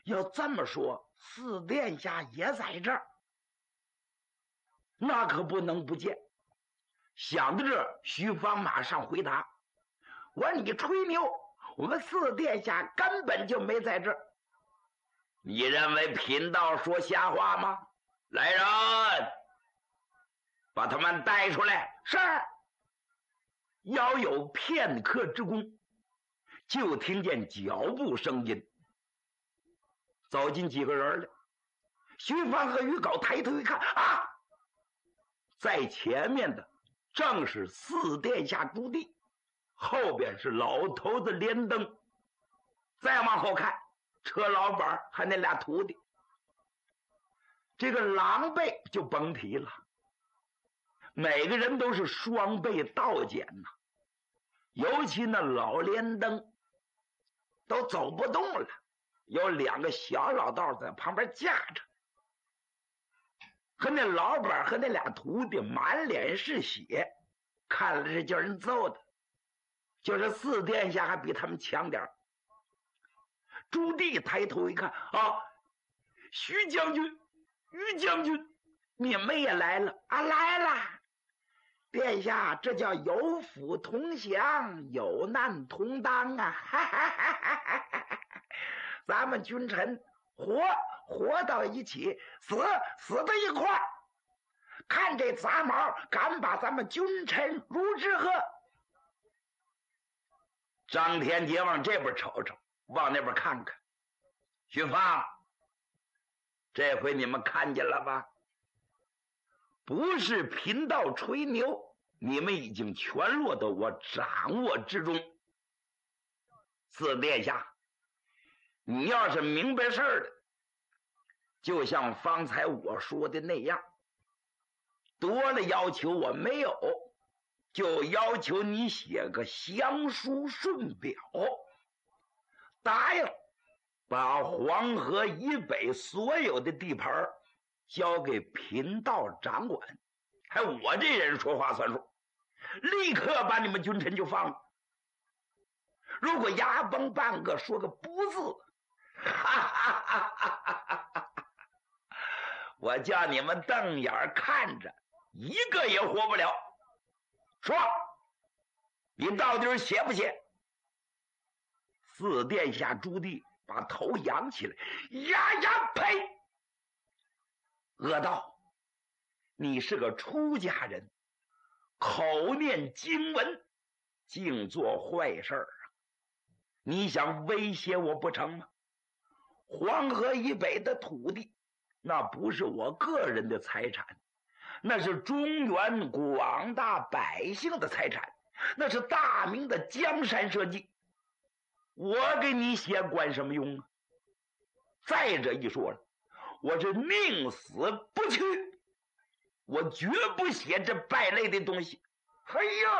要这么说，四殿下也在这儿，那可不能不见。想到这儿，徐芳马上回答：“我说你吹牛，我们四殿下根本就没在这儿。你认为贫道说瞎话吗？来人，把他们带出来。”是。要有片刻之功，就听见脚步声音，走进几个人来。徐芳和于镐抬头一看，啊，在前面的正是四殿下朱棣，后边是老头子连登，再往后看，车老板还那俩徒弟。这个狼狈就甭提了，每个人都是双倍倒减呐，尤其那老连登都走不动了，有两个小老道在旁边架着，和那老板和那俩徒弟满脸是血，看了是叫人揍的，就是四殿下还比他们强点。朱棣抬头一看，啊，徐将军、于将军，你们也来了啊！来了，殿下，这叫有福同享，有难同当啊！哈哈哈哈哈！咱们君臣活到一起，死到一块儿，看这杂毛敢把咱们君臣如之何？张天杰往这边瞅瞅，往那边看看。徐芳，这回你们看见了吧？不是贫道吹牛，你们已经全落到我掌握之中。四殿下，你要是明白事儿的，就像方才我说的那样，多了要求我没有，就要求你写个降书顺表，答应把黄河以北所有的地盘交给贫道掌管。还我这人说话算数，立刻把你们君臣就放了。如果牙崩半个说个不字，我叫你们瞪眼看着，一个也活不了。说，你到底写不写？四殿下朱棣把头扬起来，呀，呸！恶道，你是个出家人，口念经文，净做坏事啊！你想威胁我不成吗？黄河以北的土地，那不是我个人的财产，那是中原广大百姓的财产，那是大明的江山社稷。我给你写管什么用啊？再者一说了，我是宁死不屈，我绝不写这败类的东西。哎呀，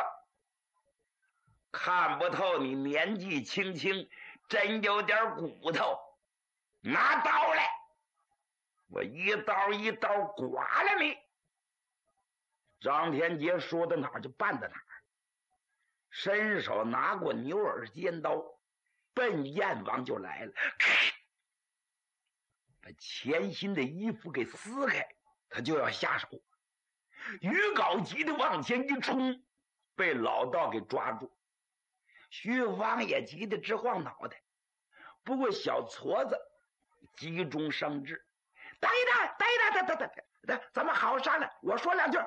看不透你年纪轻轻，真有点骨头，拿刀来，我一刀一刀剐了你。张天杰说到哪儿就办到哪儿，伸手拿过牛耳尖刀，奔燕王就来了，把前心的衣服给撕开，他就要下手。于镐急的往前一冲，被老道给抓住。徐芳也急得直晃脑袋，不过小矬子急中生智，等一等，咱们好好商量，我说两句。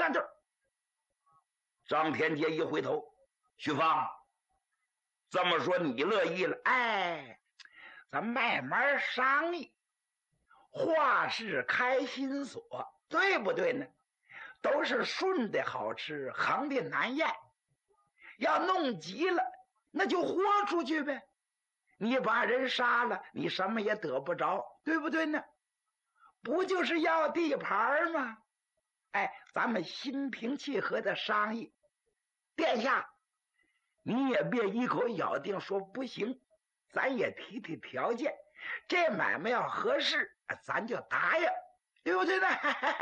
张天杰一回头，徐芳，这么说你乐意了？哎，咱慢慢商议，话是开心锁，对不对呢？都是顺的好吃，横的难咽，要弄急了那就豁出去呗。你把人杀了，你什么也得不着，对不对呢？不就是要地盘吗？哎，咱们心平气和的商议。殿下，你也别一口咬定说不行，咱也提提条件，这买卖要合适，咱就答应，对不对呢？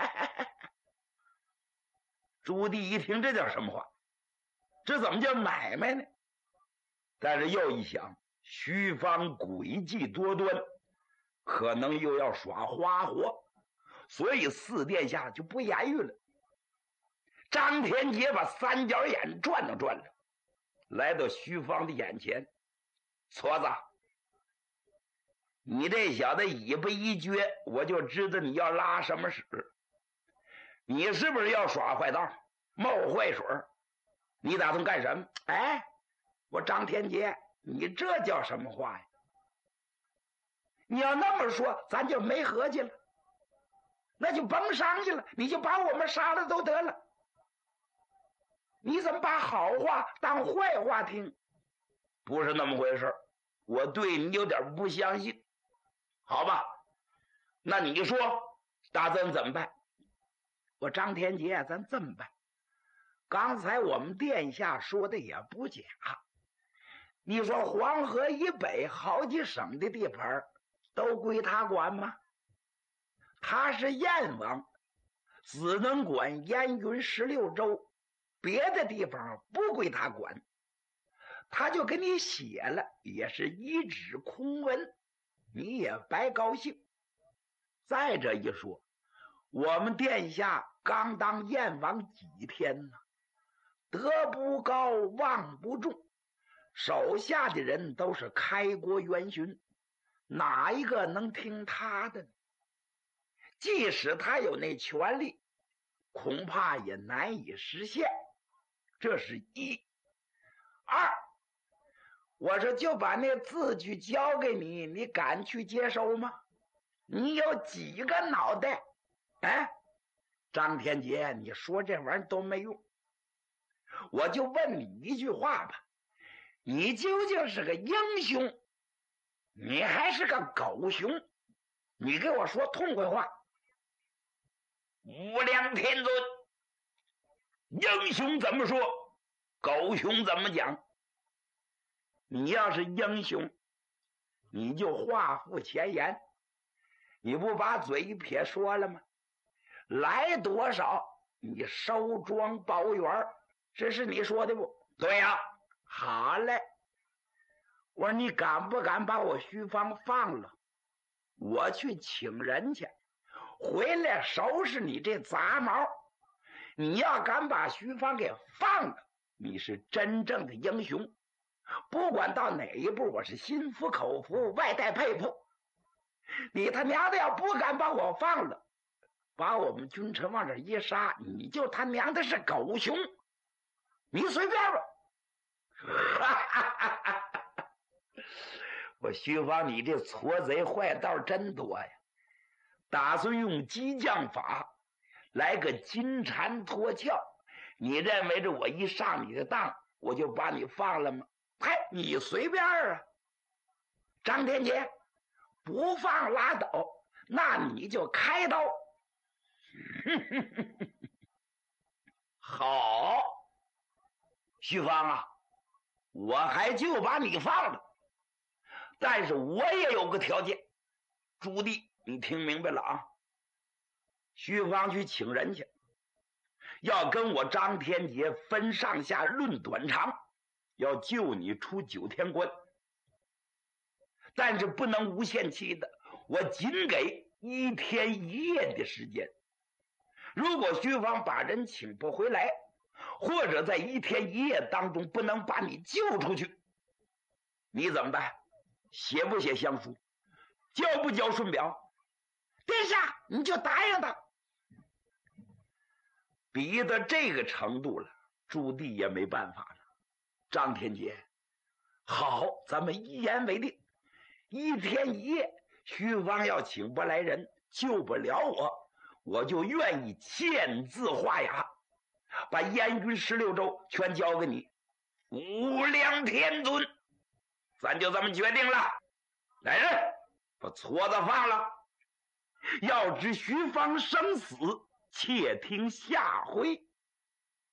朱棣一听，这叫什么话？这怎么叫买卖呢？但是又一想，徐芳诡计多端， 可能又要耍花活，所以四殿下就不言语了。张天杰把三角眼转了转了，来到徐芳的眼前。矬子，你这小子尾巴一撅，我就知道你要拉什么屎。你是不是要耍坏道，冒坏水？你打算干什么？哎，我张天杰，你这叫什么话呀？你要那么说，咱就没合计了，那就甭商量了，你就把我们杀了都得了。你怎么把好话当坏话听？不是那么回事，我对你有点不相信。好吧，那你说打算怎么办？我张天杰，咱这么办，刚才我们殿下说的也不假。你说黄河以北好几省的地盘都归他管吗？他是燕王，只能管燕云16州，别的地方不归他管。他就给你写了，也是一纸空文，你也白高兴。再这一说，我们殿下刚当燕王几天呢，德不高望不重，手下的人都是开国元勋，哪一个能听他的呢？即使他有那权力，恐怕也难以实现。这是一。二，我说就把那字据交给你，你敢去接收吗？你有几个脑袋？哎，张天杰，你说这玩意儿都没用。我就问你一句话吧，你究竟是个英雄，你还是个狗熊？你给我说痛快话。无量天尊，英雄怎么说，狗熊怎么讲？你要是英雄，你就话付前言，你不把嘴一撇说了吗？来多少你收庄包圆，这是你说的不？对呀。好嘞，我说你敢不敢把我徐芳放了？我去请人去，回来收拾你这杂毛。你要敢把徐芳给放了，你是真正的英雄。不管到哪一步，我是心服口服，外带佩服。你他娘的要不敢把我放了，把我们君臣往这一杀，你就他娘的是狗熊，你随便吧。我徐芳，你这矬贼坏道真多呀！打算用激将法来个金蝉脱壳，你认为这我一上你的当，我就把你放了吗？嗨，你随便啊！张天杰，不放拉倒，那你就开刀。好，徐芳啊，我还就把你放了，但是我也有个条件。朱棣，你听明白了啊？徐芳去请人去，要跟我张天杰分上下论短长，要救你出9天关，但是不能无限期的，我仅给1天1夜的时间。如果徐芳把人请不回来，或者在1天1夜当中不能把你救出去，你怎么办？写不写降书？交不交顺表？殿下，你就答应他。逼到这个程度了，朱棣也没办法了。张天杰，好，咱们一言为定，1天1夜，徐芳要请不来人，救不了我就愿意签字画押，把燕云16州全交给你。无量天尊，咱就这么决定了。来人，把矬子放了。要知徐芳生死，且听下回。